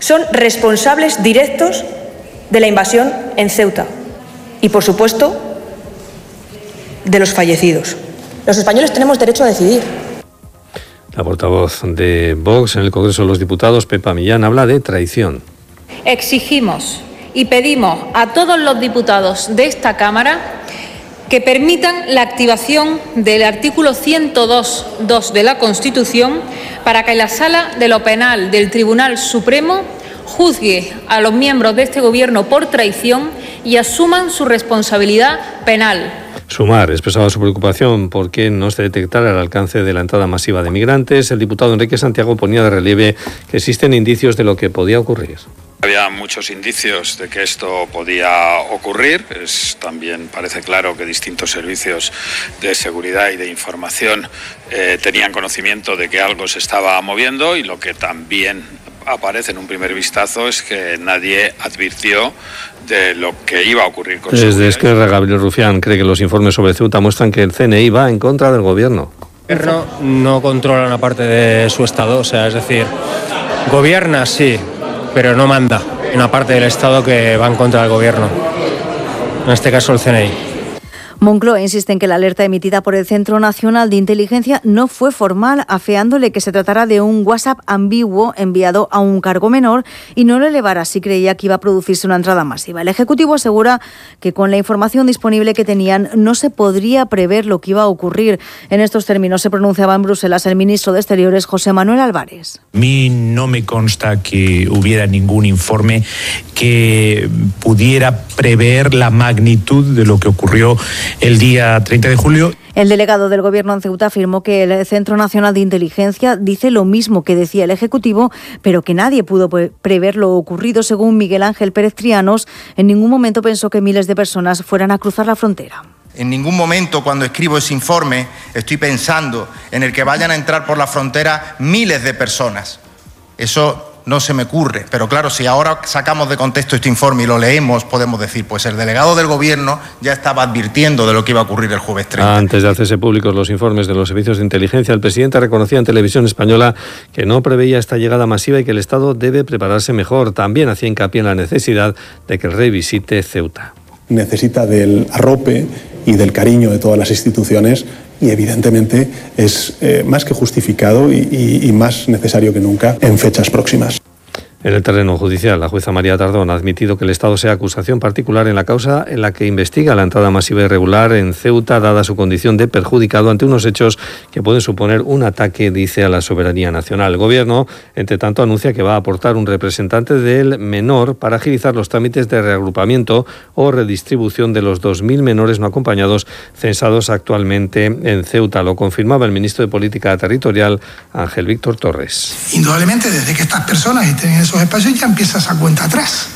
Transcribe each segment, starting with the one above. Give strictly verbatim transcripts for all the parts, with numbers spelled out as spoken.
son responsables directos de la invasión en Ceuta y, por supuesto, de los fallecidos. Los españoles tenemos derecho a decidir. La portavoz de Vox en el Congreso de los Diputados, Pepa Millán, habla de traición. Exigimos y pedimos a todos los diputados de esta Cámara que permitan la activación del artículo ciento dos punto dos de la Constitución para que la Sala de lo Penal del Tribunal Supremo juzgue a los miembros de este Gobierno por traición y asuman su responsabilidad penal. Sumar expresaba su preocupación porque no se detectara el alcance de la entrada masiva de migrantes. El diputado Enrique Santiago ponía de relieve que existen indicios de lo que podía ocurrir. Había muchos indicios de que esto podía ocurrir. Es, también parece claro que distintos servicios de seguridad y de información eh, tenían conocimiento de que algo se estaba moviendo, y lo que también aparece en un primer vistazo es que nadie advirtió de lo que iba a ocurrir con seguridad. Desde Esquerra, Gabriel Rufián cree que los informes sobre Ceuta muestran que el C N I va en contra del gobierno. El gobierno no controla una parte de su Estado, o sea, es decir, gobierna sí, pero no manda. Hay una parte del Estado que va en contra del gobierno, en este caso el C N I. Moncloa insiste en que la alerta emitida por el Centro Nacional de Inteligencia no fue formal, afeándole que se tratara de un WhatsApp ambiguo enviado a un cargo menor y no lo elevara si creía que iba a producirse una entrada masiva. El Ejecutivo asegura que con la información disponible que tenían no se podría prever lo que iba a ocurrir. En estos términos se pronunciaba en Bruselas el ministro de Exteriores, José Manuel Álvarez. A mí no me consta que hubiera ningún informe que pudiera prever la magnitud de lo que ocurrió el día treinta de julio. El delegado del Gobierno en Ceuta afirmó que el Centro Nacional de Inteligencia dice lo mismo que decía el Ejecutivo, pero que nadie pudo prever lo ocurrido. Según Miguel Ángel Pérez Trianos, en ningún momento pensó que miles de personas fueran a cruzar la frontera. En ningún momento, cuando escribo ese informe, estoy pensando en el que vayan a entrar por la frontera miles de personas. Eso no se me ocurre, pero claro, si ahora sacamos de contexto este informe y lo leemos, podemos decir, pues el delegado del Gobierno ya estaba advirtiendo de lo que iba a ocurrir el jueves treinta. Antes de hacerse públicos los informes de los servicios de inteligencia, el presidente reconocía en Televisión Española que no preveía esta llegada masiva y que el Estado debe prepararse mejor. También hacía hincapié en la necesidad de que el rey visite Ceuta. Necesita del arrope y del cariño de todas las instituciones, y evidentemente es eh, más que justificado y, y, y más necesario que nunca en fechas próximas. En el terreno judicial, la jueza María Tardón ha admitido que el Estado sea acusación particular en la causa en la que investiga la entrada masiva irregular en Ceuta, dada su condición de perjudicado ante unos hechos que pueden suponer un ataque, dice, a la soberanía nacional. El Gobierno, entre tanto, anuncia que va a aportar un representante del menor para agilizar los trámites de reagrupamiento o redistribución de los dos mil menores no acompañados censados actualmente en Ceuta. Lo confirmaba el ministro de Política Territorial, Ángel Víctor Torres. Indudablemente, desde que estas personas estén en esos espacios ya empieza esa cuenta atrás.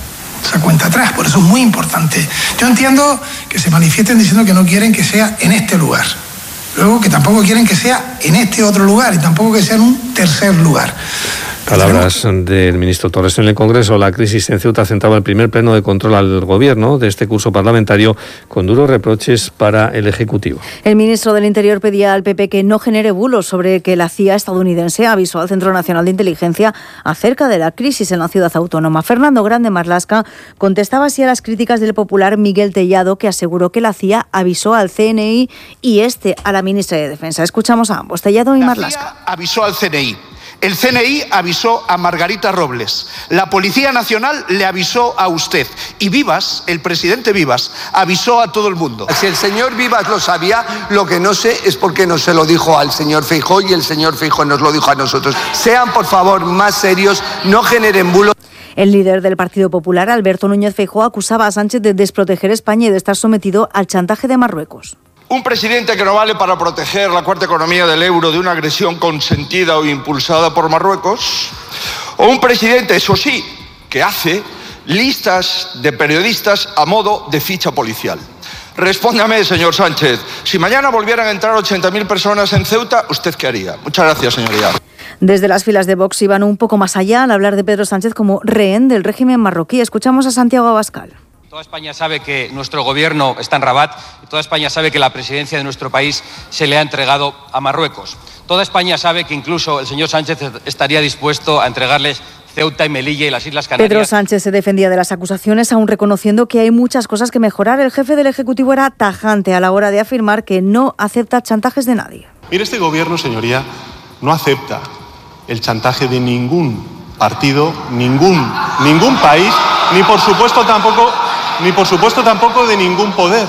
Esa cuenta atrás, por eso es muy importante. Yo entiendo que se manifiesten diciendo que no quieren que sea en este lugar. Luego que tampoco quieren que sea en este otro lugar y tampoco que sea en un tercer lugar. Palabras del ministro Torres en el Congreso. La crisis en Ceuta centraba el primer pleno de control al Gobierno de este curso parlamentario, con duros reproches para el Ejecutivo. El ministro del Interior pedía al P P que no genere bulos sobre que la C I A estadounidense avisó al Centro Nacional de Inteligencia acerca de la crisis en la ciudad autónoma. Fernando Grande Marlaska contestaba así a las críticas del popular Miguel Tellado, que aseguró que la C I A avisó al C N I y este a la ministra de Defensa. Escuchamos a ambos, Tellado y Marlaska. La C I A avisó al C N I. El C N I avisó a Margarita Robles, la Policía Nacional le avisó a usted y Vivas, el presidente Vivas, avisó a todo el mundo. Si el señor Vivas lo sabía, lo que no sé es por qué no se lo dijo al señor Feijóo y el señor Feijóo nos lo dijo a nosotros. Sean, por favor, más serios, no generen bulos. El líder del Partido Popular, Alberto Núñez Feijóo, acusaba a Sánchez de desproteger España y de estar sometido al chantaje de Marruecos. Un presidente que no vale para proteger la cuarta economía del euro de una agresión consentida o impulsada por Marruecos. O un presidente, eso sí, que hace listas de periodistas a modo de ficha policial. Respóndame, señor Sánchez, si mañana volvieran a entrar ochenta mil personas en Ceuta, ¿usted qué haría? Muchas gracias, señoría. Desde las filas de Vox iban un poco más allá al hablar de Pedro Sánchez como rehén del régimen marroquí. Escuchamos a Santiago Abascal. Toda España sabe que nuestro gobierno está en Rabat y toda España sabe que la presidencia de nuestro país se le ha entregado a Marruecos. Toda España sabe que incluso el señor Sánchez estaría dispuesto a entregarles Ceuta y Melilla y las Islas Canarias. Pedro Sánchez se defendía de las acusaciones, aún reconociendo que hay muchas cosas que mejorar. El jefe del Ejecutivo era tajante a la hora de afirmar que no acepta chantajes de nadie. Mire, este gobierno, señoría, no acepta el chantaje de ningún partido, ningún, ningún país, ni por supuesto tampoco, ni por supuesto tampoco de ningún poder.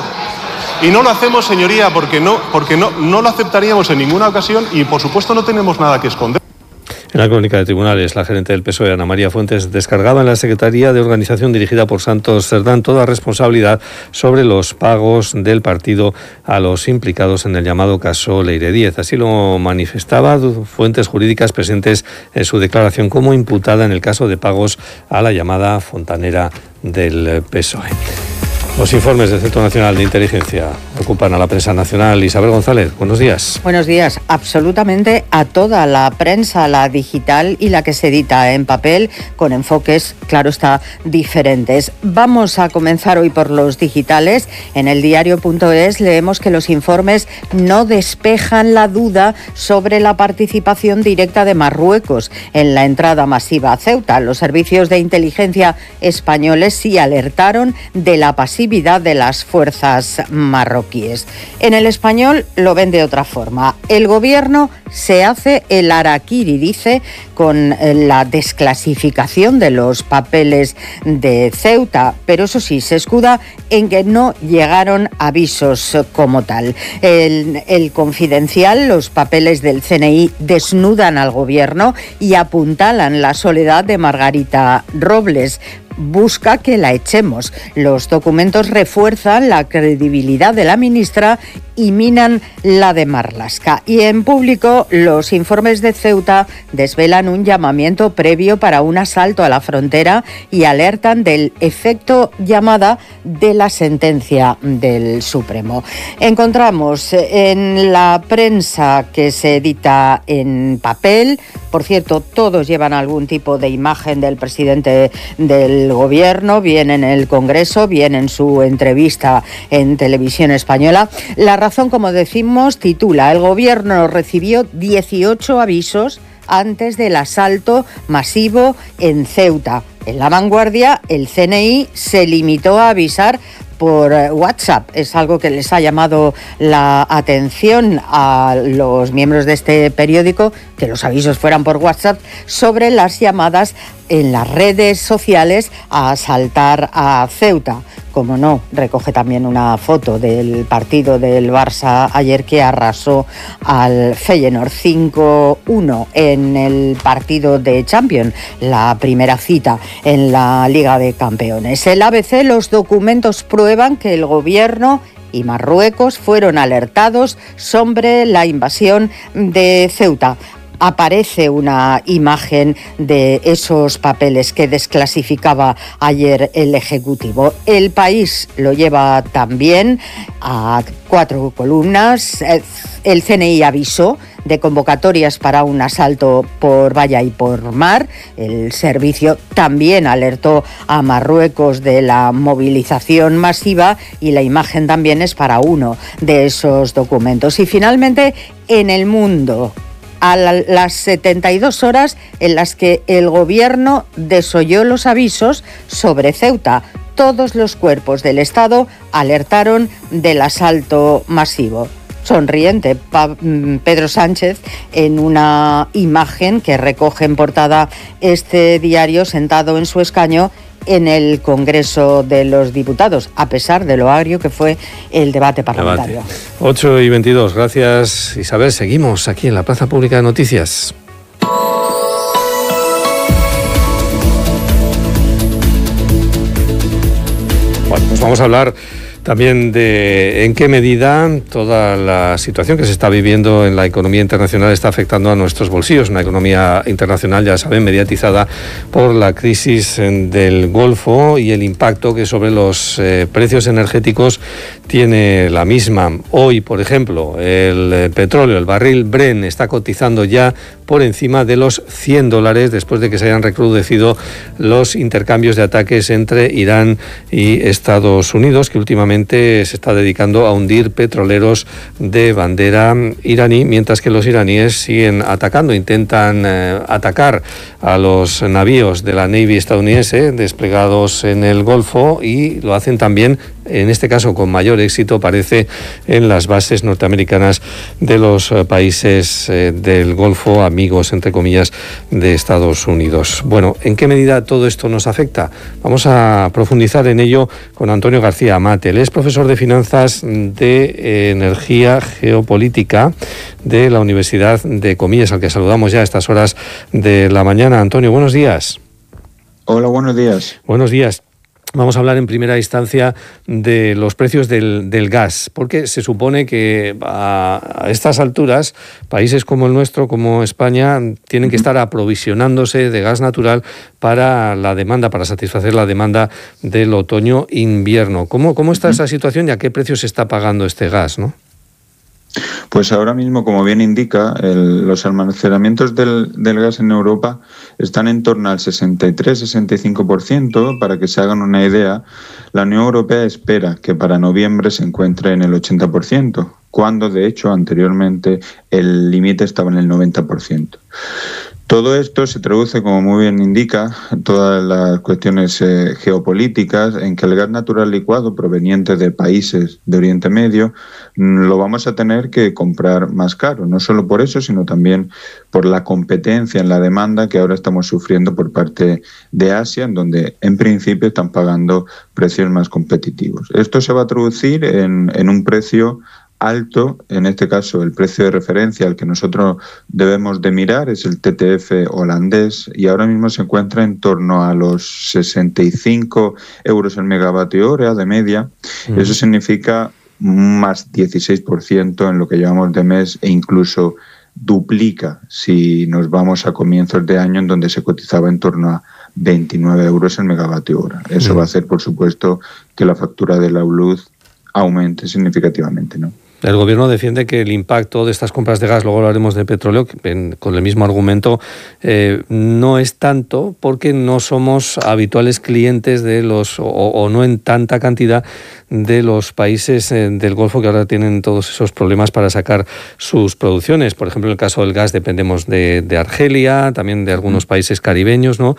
Y no lo hacemos, señoría, porque no, porque no, no lo aceptaríamos en ninguna ocasión y por supuesto no tenemos nada que esconder. En la crónica de tribunales, la gerente del P S O E, Ana María Fuentes, descargaba en la Secretaría de Organización dirigida por Santos Cerdán toda responsabilidad sobre los pagos del partido a los implicados en el llamado caso Leire Díez. Así lo manifestaba fuentes jurídicas presentes en su declaración como imputada en el caso de pagos a la llamada fontanera del P S O E. Los informes del Centro Nacional de Inteligencia ocupan a la prensa nacional. Isabel González, buenos días. Buenos días. Absolutamente a toda la prensa, la digital y la que se edita en papel, con enfoques, claro está, diferentes. Vamos a comenzar hoy por los digitales. En el diario punto es leemos que los informes no despejan la duda sobre la participación directa de Marruecos en la entrada masiva a Ceuta. Los servicios de inteligencia españoles sí alertaron de la pasividad de las fuerzas marroquíes. En El Español lo ven de otra forma. El gobierno se hace el harakiri, dice, con la desclasificación de los papeles de Ceuta, pero eso sí, se escuda en que no llegaron avisos como tal. El, el Confidencial, los papeles del C N I desnudan al gobierno y apuntalan la soledad de Margarita Robles. Busca que la echemos. Los documentos refuerzan la credibilidad de la ministra y minan la de Marlaska. Y en Público, los informes de Ceuta desvelan un llamamiento previo para un asalto a la frontera y alertan del efecto llamada de la sentencia del Supremo. Encontramos en la prensa que se edita en papel, por cierto, todos llevan algún tipo de imagen del presidente del gobierno, bien en el Congreso, bien en su entrevista en Televisión Española. La Razón, como decimos, titula: el gobierno recibió dieciocho avisos antes del asalto masivo en Ceuta. En La Vanguardia, el C N I se limitó a avisar por WhatsApp. Es algo que les ha llamado la atención a los miembros de este periódico, que los avisos fueran por WhatsApp, sobre las llamadas en las redes sociales a asaltar a Ceuta. Como no, recoge también una foto del partido del Barça ayer, que arrasó al Feyenoord cinco uno en el partido de Champions, la primera cita en la Liga de Campeones. El A B C, los documentos prueban que el gobierno y Marruecos fueron alertados sobre la invasión de Ceuta. Aparece una imagen de esos papeles que desclasificaba ayer el Ejecutivo. El País lo lleva también a cuatro columnas. El C N I avisó de convocatorias para un asalto por valla y por mar. El servicio también alertó a Marruecos de la movilización masiva y la imagen también es para uno de esos documentos. Y finalmente, en El Mundo, a la, las setenta y dos horas en las que el gobierno desoyó los avisos sobre Ceuta, todos los cuerpos del Estado alertaron del asalto masivo. Sonriente pa- Pedro Sánchez en una imagen que recoge en portada este diario, sentado en su escaño en el Congreso de los Diputados, a pesar de lo agrio que fue el debate parlamentario. Debate. ocho y veintidós, gracias Isabel. Seguimos aquí en la Plaza Pública de Noticias. Bueno, pues vamos a hablar también de en qué medida toda la situación que se está viviendo en la economía internacional está afectando a nuestros bolsillos. Una economía internacional, ya saben, mediatizada por la crisis del Golfo y el impacto que sobre los eh, precios energéticos tiene la misma. Hoy, por ejemplo, el eh, petróleo, el barril Brent, está cotizando ya por encima de los cien dólares después de que se hayan recrudecido los intercambios de ataques entre Irán y Estados Unidos, que últimamente precisamente se está dedicando a hundir petroleros de bandera iraní, mientras que los iraníes siguen atacando, intentan eh, atacar a los navíos de la Navy estadounidense desplegados en el Golfo, y lo hacen también, en este caso con mayor éxito, parece, en las bases norteamericanas de los eh, países eh, del Golfo, amigos, entre comillas, de Estados Unidos. Bueno, ¿en qué medida todo esto nos afecta? Vamos a profundizar en ello con Antonio García Amate. Él es profesor de Finanzas de eh, Energía Geopolítica de la Universidad de Comillas, al que saludamos ya a estas horas de la mañana. Antonio, buenos días. Hola, buenos días. Buenos días. Vamos a hablar en primera instancia de los precios del, del gas, porque se supone que a, a estas alturas países como el nuestro, como España, tienen que estar aprovisionándose de gas natural para la demanda, para satisfacer la demanda del otoño-invierno. ¿Cómo, cómo está esa situación y a qué precio se está pagando este gas, no? Pues ahora mismo, como bien indica, el, los almacenamientos del, del gas en Europa están en torno al sesenta y tres a sesenta y cinco por ciento. Para que se hagan una idea, la Unión Europea espera que para noviembre se encuentre en el ochenta por ciento, cuando de hecho anteriormente el límite estaba en el noventa por ciento. Todo esto se traduce, como muy bien indica, todas las cuestiones eh, geopolíticas, en que el gas natural licuado proveniente de países de Oriente Medio mm, lo vamos a tener que comprar más caro. No solo por eso, sino también por la competencia en la demanda que ahora estamos sufriendo por parte de Asia, en donde en principio están pagando precios más competitivos. Esto se va a traducir en, en un precio alto. En este caso, el precio de referencia al que nosotros debemos de mirar es el T T F holandés, y ahora mismo se encuentra en torno a los sesenta y cinco euros el megavatio hora de media. Mm. Eso significa más dieciséis por ciento en lo que llevamos de mes, e incluso duplica si nos vamos a comienzos de año, en donde se cotizaba en torno a veintinueve euros el megavatio hora. Eso mm. va a hacer, por supuesto, que la factura de la luz aumente significativamente, ¿no? El Gobierno defiende que el impacto de estas compras de gas, luego hablaremos de petróleo, que en, con el mismo argumento, eh, no es tanto porque no somos habituales clientes de los, o, o no en tanta cantidad, de los países eh, del Golfo, que ahora tienen todos esos problemas para sacar sus producciones. Por ejemplo, en el caso del gas dependemos de, de Argelia, también de algunos países caribeños, ¿no?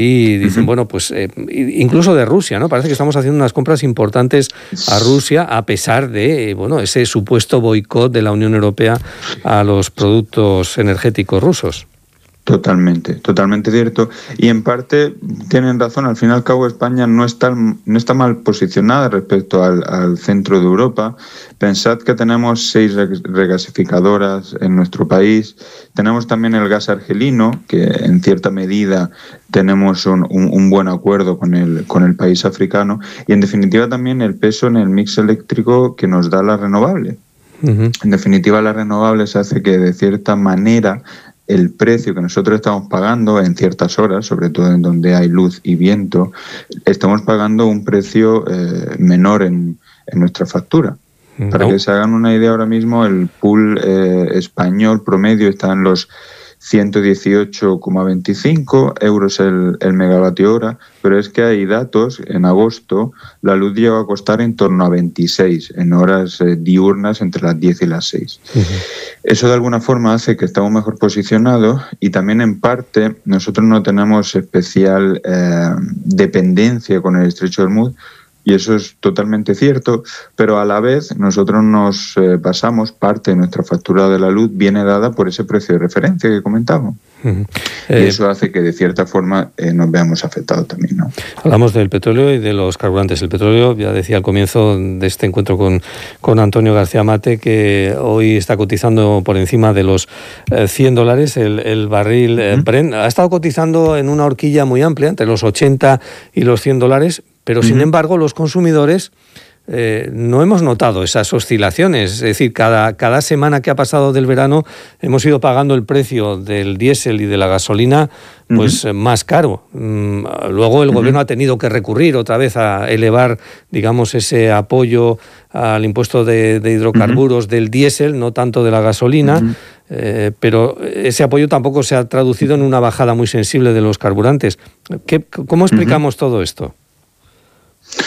Y dicen, uh-huh. bueno, pues eh, incluso de Rusia, ¿no? Parece que estamos haciendo unas compras importantes a Rusia, a pesar de, bueno, ese supuesto boicot de la Unión Europea a los productos energéticos rusos. Totalmente, totalmente cierto. Y en parte tienen razón. Al fin y al cabo, España no está, no está mal posicionada respecto al, al centro de Europa. Pensad que tenemos seis regasificadoras en nuestro país. Tenemos también el gas argelino, que en cierta medida tenemos un, un, un buen acuerdo con el, con el país africano. Y en definitiva también el peso en el mix eléctrico que nos da la renovable. Uh-huh. En definitiva, la renovable se hace que de cierta manera el precio que nosotros estamos pagando en ciertas horas, sobre todo en donde hay luz y viento, estamos pagando un precio eh, menor en, en nuestra factura. No. Para que se hagan una idea, ahora mismo el pool eh, español promedio está en los ciento dieciocho coma veinticinco euros el, el megavatio hora, pero es que hay datos, en agosto la luz llegó a costar en torno a veintiséis en horas eh, diurnas entre las diez y las seis. Uh-huh. Eso de alguna forma hace que estamos mejor posicionados, y también en parte nosotros no tenemos especial eh, dependencia con el estrecho de Hormuz. Y eso es totalmente cierto, pero a la vez nosotros nos eh, basamos, parte de nuestra factura de la luz viene dada por ese precio de referencia que comentamos. Uh-huh. Eh, y eso hace que de cierta forma eh, nos veamos afectados también, ¿no? Hablamos del petróleo y de los carburantes. El petróleo, ya decía al comienzo de este encuentro con, con Antonio García Amate, que hoy está cotizando por encima de los eh, cien dólares el, el barril eh, uh-huh. Brent. Ha estado cotizando en una horquilla muy amplia, entre los ochenta y los cien dólares, pero sin uh-huh. embargo los consumidores eh, no hemos notado esas oscilaciones. Es decir, cada, cada semana que ha pasado del verano hemos ido pagando el precio del diésel y de la gasolina pues uh-huh. más caro. Mm, luego el uh-huh. gobierno ha tenido que recurrir otra vez a elevar, digamos, ese apoyo al impuesto de, de hidrocarburos uh-huh. del diésel, no tanto de la gasolina. Uh-huh. Eh, pero ese apoyo tampoco se ha traducido en una bajada muy sensible de los carburantes. ¿Qué, ¿Cómo explicamos uh-huh. todo esto?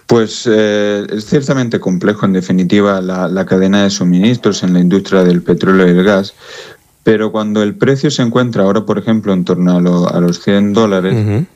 Pues eh, es ciertamente complejo, en definitiva, la, la cadena de suministros en la industria del petróleo y el gas, pero cuando el precio se encuentra ahora, por ejemplo, en torno a, lo, a los cien dólares, uh-huh.